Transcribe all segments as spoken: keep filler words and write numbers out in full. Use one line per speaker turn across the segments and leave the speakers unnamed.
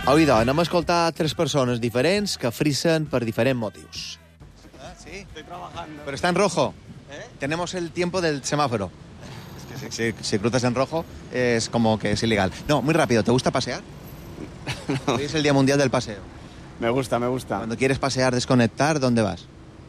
Avui, doncs, anem a escoltar tres persones diferents que frissen per diferents motius.
¿Ah, sí?
Estoy trabajando.
Pero está en rojo.
¿Eh?
Tenemos el tiempo del semáforo. Es que si, si, si cruzas en rojo es como que es ilegal. No, muy rápido. ¿Te gusta pasear?
No.
Hoy es el Día Mundial del Paseo.
Me gusta, me gusta.
Cuando quieres pasear, desconectar, ¿dónde vas?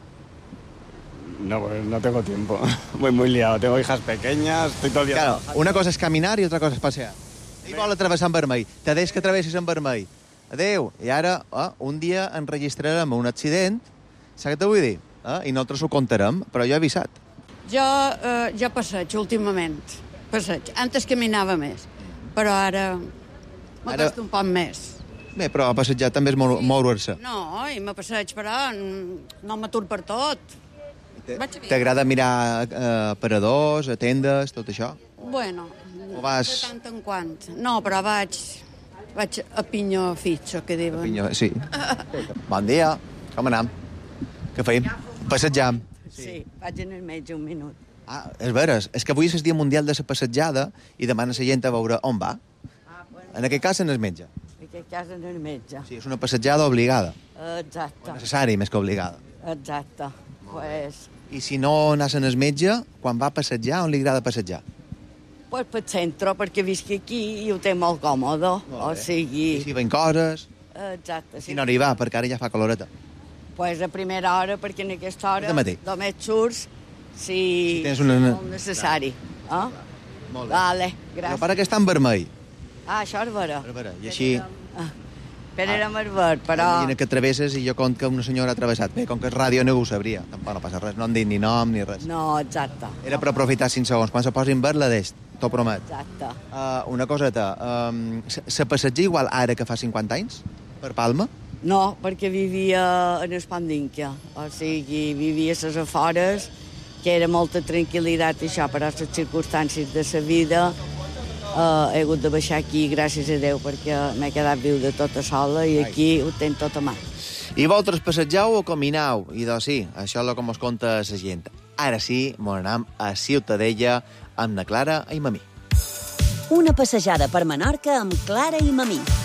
No, pues no tengo tiempo. Voy muy liado. Tengo hijas pequeñas, estoy todo el día
Claro,
trabajando.
una cosa és caminar i otra cosa és passear. Ell vol atravessar en vermell. Te deix que travessis en vermell. Adéu. I ara, eh, un dia enregistrarem un accident, saps què t'ho vull dir? Eh? I nosaltres ho contarem, però jo he avisat.
Jo, eh, jo passeig últimament. Passeig. Antes caminava més, però ara m'acosta
Ara-
un poc més.
Bé, però passejar també és mou- moure-se.
No, i me passeig, però mm, no m'atur per tot. Vaig bé.
T'agrada mirar eh, paradors, tendes, tot això?
Bueno,
O vas-
de tant en quant. No, però vaig, vaig a Pinyó Fitxo, que diuen.
Pinyó, sí. Bon dia. Com anem? Què feim? Passejam.
Sí, vaig en el metge un minut.
Ah, és veres. És que avui és el Dia Mundial de la Passejada i demana la gent a veure on va.
Ah, bueno,
En aquest cas, en el metge.
en aquest cas en el metge.
Sí, és una passejada obligada.
Exacte,
Necessari, més que obligada.
exacte. Pues,
I si no anàs en el metge, quan va a passejar, on li agrada passejar?
pues pel centre, perquè visc aquí i ho té molt còmode. O
I
sigui,
si ven coses,
exacte.
si no hi va, perquè ara ja fa caloreta.
Pues a primera hora, perquè en aquesta hora
De matí.
només surts si,
Si tens una-
és molt necessari. Eh?
Molt
Vale,
Però
gràcies.
para que està en vermell.
Ah, això és vera.
A veure, i així,
Ah, però era més verd, però...
imagina que travesses i jo conto que una senyora ha travessat. Bé, com que és ràdio no ho sabria. Tampoc no passa res, no han dit ni nom ni res.
No, exacte.
Era per aprofitar cinc segons. Quan se posin verd, la deix, t'ho promet.
Exacte.
Uh, una coseta, um, se, se passeja igual ara que fa cinquanta anys? Per Palma?
No, perquè vivia en Espandínquia, o sigui, vivia a les afores, que era molta tranquil·litat i això, però les circumstàncies de la vida eh, he hagut de baixar aquí, gràcies a Déu, perquè m'he quedat viuda tota sola i aquí ho tenc tot a mà.
I vosaltres passegeu o caminau? I doncs sí, això és el que mos conta la gent. Ara sí, mos anem a Ciutadella amb na Clara i Mamí.
Una passejada per Menorca amb Clara i Mamí.